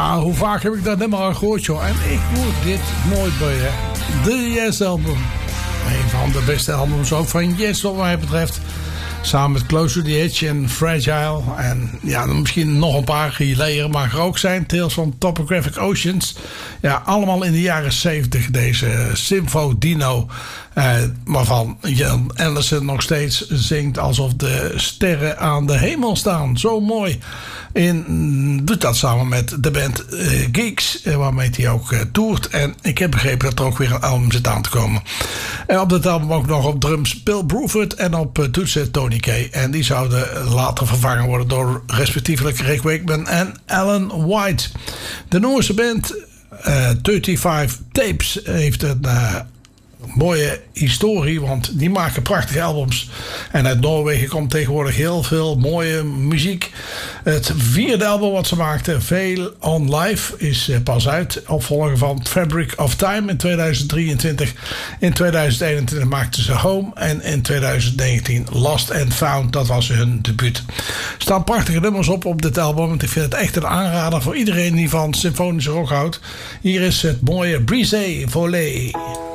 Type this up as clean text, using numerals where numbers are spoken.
Ja, hoe vaak heb ik dat nummer al gehoord, joh. En ik moet dit nooit bij, hè. De Yes album. Een van de beste albums ook van Yes, wat mij betreft. Samen met Close to the Edge en Fragile. En ja, misschien nog een paar hier mag er ook zijn. Tales from Topographic Oceans. Ja, allemaal in de jaren 70. Deze Symfo Dino. Waarvan Jan Anderson nog steeds zingt alsof de sterren aan de hemel staan. Zo mooi. Doet dat samen met de band Geeks. Waarmee hij ook toert. En ik heb begrepen dat er ook weer een album zit aan te komen. En op dat album ook nog op drums Bill Bruford. En op toetsen Tony Kay. En die zouden later vervangen worden door respectievelijk Rick Wakeman en Alan White. De Noorse band 35 Tapes heeft een mooie historie, want die maken prachtige albums. En uit Noorwegen komt tegenwoordig heel veel mooie muziek. Het 4e album wat ze maakten, Veil on Life, is pas uit. Opvolger van Fabric of Time in 2023. In 2021 maakten ze Home. En in 2019 Lost and Found. Dat was hun debuut. Er staan prachtige nummers op dit album. Want ik vind het echt een aanrader voor iedereen die van symfonische rock houdt. Hier is het mooie Brise Volée.